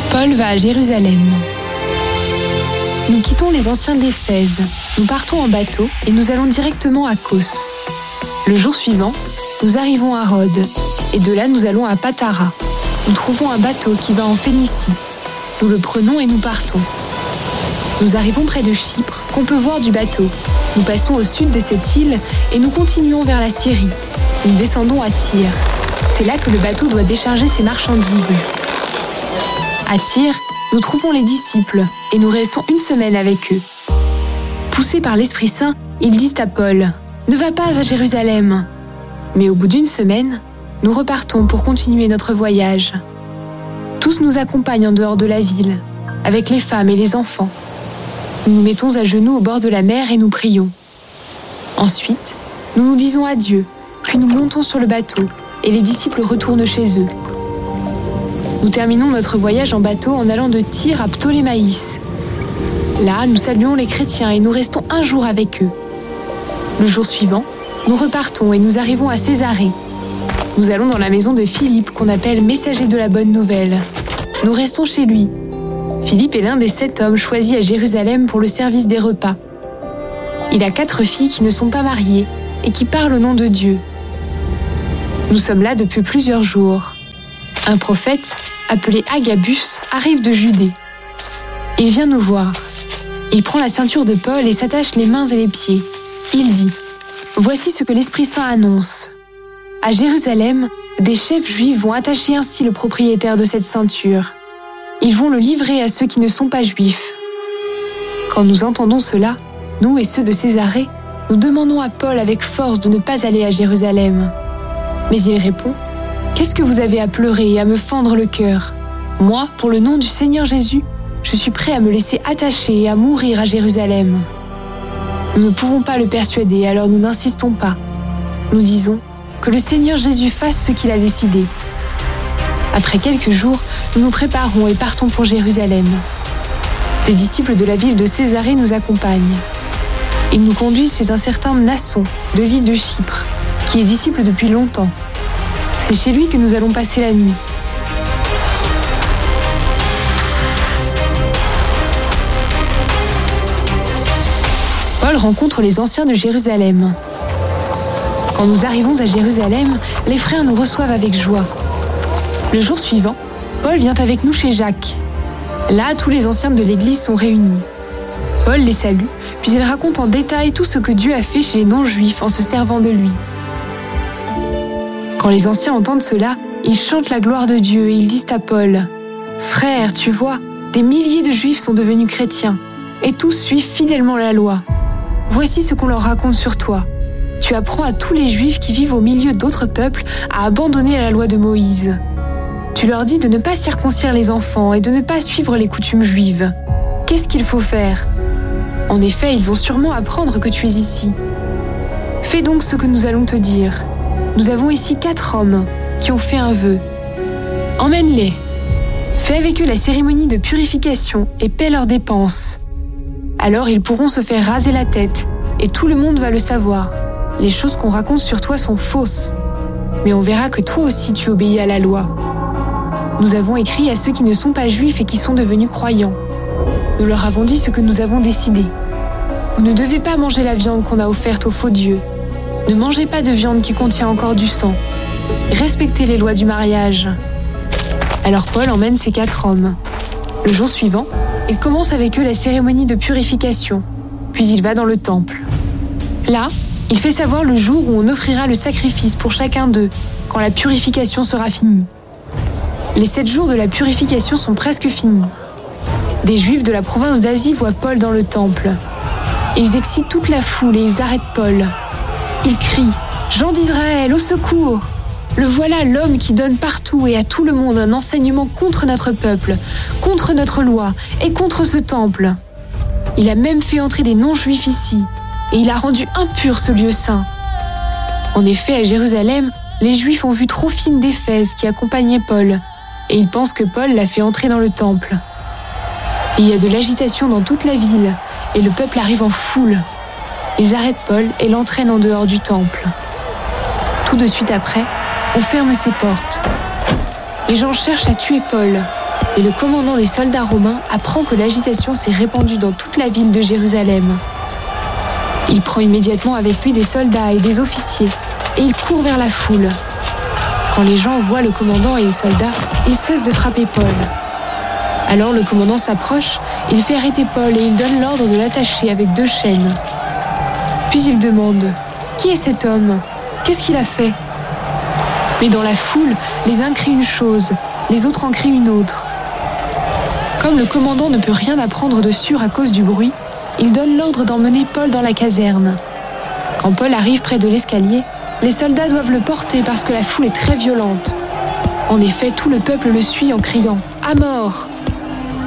Paul va à Jérusalem. Nous quittons les anciens d'Éphèse, nous partons en bateau et nous allons directement à Kos. Le jour suivant, nous arrivons à Rhodes et de là nous allons à Patara. Nous trouvons un bateau qui va en Phénicie. Nous le prenons et nous partons. Nous arrivons près de Chypre, qu'on peut voir du bateau. Nous passons au sud de cette île et nous continuons vers la Syrie. Nous descendons à Tyr. C'est là que le bateau doit décharger ses marchandises. À Tyr, nous trouvons les disciples et nous restons une semaine avec eux. Poussés par l'Esprit Saint, ils disent à Paul « Ne va pas à Jérusalem !» Mais au bout d'une semaine, nous repartons pour continuer notre voyage. Tous nous accompagnent en dehors de la ville, avec les femmes et les enfants. Nous nous mettons à genoux au bord de la mer et nous prions. Ensuite, nous nous disons adieu, puis nous montons sur le bateau et les disciples retournent chez eux. Nous terminons notre voyage en bateau en allant de Tyr à Ptolémaïs. Là, nous saluons les chrétiens et nous restons un jour avec eux. Le jour suivant, nous repartons et nous arrivons à Césarée. Nous allons dans la maison de Philippe qu'on appelle messager de la bonne nouvelle. Nous restons chez lui. Philippe est l'un des 7 hommes choisis à Jérusalem pour le service des repas. Il a 4 filles qui ne sont pas mariées et qui parlent au nom de Dieu. Nous sommes là depuis plusieurs jours. Un prophète, appelé Agabus, arrive de Judée. Il vient nous voir. Il prend la ceinture de Paul et s'attache les mains et les pieds. Il dit « Voici ce que l'Esprit Saint annonce. À Jérusalem, des chefs juifs vont attacher ainsi le propriétaire de cette ceinture. Ils vont le livrer à ceux qui ne sont pas juifs. » Quand nous entendons cela, nous et ceux de Césarée, nous demandons à Paul avec force de ne pas aller à Jérusalem. Mais il répond « Qu'est-ce que vous avez à pleurer et à me fendre le cœur ? Moi, pour le nom du Seigneur Jésus, je suis prêt à me laisser attacher et à mourir à Jérusalem. » Nous ne pouvons pas le persuader, alors nous n'insistons pas. Nous disons que le Seigneur Jésus fasse ce qu'il a décidé. Après quelques jours, nous nous préparons et partons pour Jérusalem. Les disciples de la ville de Césarée nous accompagnent. Ils nous conduisent chez un certain Mnasson, de l'île de Chypre, qui est disciple depuis longtemps. C'est chez lui que nous allons passer la nuit. Paul rencontre les anciens de Jérusalem. Quand nous arrivons à Jérusalem, les frères nous reçoivent avec joie. Le jour suivant, Paul vient avec nous chez Jacques. Là, tous les anciens de l'Église sont réunis. Paul les salue, puis il raconte en détail tout ce que Dieu a fait chez les non-juifs en se servant de lui. Quand les anciens entendent cela, ils chantent la gloire de Dieu et ils disent à Paul « Frère, tu vois, des milliers de juifs sont devenus chrétiens et tous suivent fidèlement la loi. Voici ce qu'on leur raconte sur toi. Tu apprends à tous les juifs qui vivent au milieu d'autres peuples à abandonner la loi de Moïse. Tu leur dis de ne pas circoncire les enfants et de ne pas suivre les coutumes juives. Qu'est-ce qu'il faut faire ? En effet, ils vont sûrement apprendre que tu es ici. Fais donc ce que nous allons te dire. Nous avons ici 4 hommes qui ont fait un vœu. Emmène-les. Fais avec eux la cérémonie de purification et paie leurs dépenses. Alors ils pourront se faire raser la tête et tout le monde va le savoir. Les choses qu'on raconte sur toi sont fausses. Mais on verra que toi aussi tu obéis à la loi. Nous avons écrit à ceux qui ne sont pas juifs et qui sont devenus croyants. Nous leur avons dit ce que nous avons décidé. Vous ne devez pas manger la viande qu'on a offerte aux faux dieux. Ne mangez pas de viande qui contient encore du sang. Respectez les lois du mariage. Alors Paul emmène ces 4 hommes. Le jour suivant, il commence avec eux la cérémonie de purification, puis il va dans le temple. Là, il fait savoir le jour où on offrira le sacrifice pour chacun d'eux, quand la purification sera finie. Les 7 jours de la purification sont presque finis. Des Juifs de la province d'Asie voient Paul dans le temple. Ils excitent toute la foule et ils arrêtent Paul. Ils crient « Gens d'Israël, au secours ! Le voilà l'homme qui donne partout et à tout le monde un enseignement contre notre peuple, contre notre loi et contre ce temple. Il a même fait entrer des non-juifs ici et il a rendu impur ce lieu saint. » En effet, à Jérusalem, les Juifs ont vu Trophime d'Éphèse qui accompagnait Paul et ils pensent que Paul l'a fait entrer dans le temple. Il y a de l'agitation dans toute la ville et le peuple arrive en foule. Ils arrêtent Paul et l'entraînent en dehors du temple. Tout de suite après, on ferme ses portes. Les gens cherchent à tuer Paul, Mais le commandant des soldats romains apprend que l'agitation s'est répandue dans toute la ville de Jérusalem. Il prend immédiatement avec lui des soldats et des officiers, et il court vers la foule. Quand les gens voient le commandant et les soldats, ils cessent de frapper Paul. Alors le commandant s'approche, il fait arrêter Paul et il donne l'ordre de l'attacher avec 2 chaînes. Puis il demande « Qui est cet homme ? Qu'est-ce qu'il a fait ?» Mais dans la foule, les uns crient une chose, les autres en crient une autre. Comme le commandant ne peut rien apprendre de sûr à cause du bruit, il donne l'ordre d'emmener Paul dans la caserne. Quand Paul arrive près de l'escalier, les soldats doivent le porter parce que la foule est très violente. En effet, tout le peuple le suit en criant « À mort !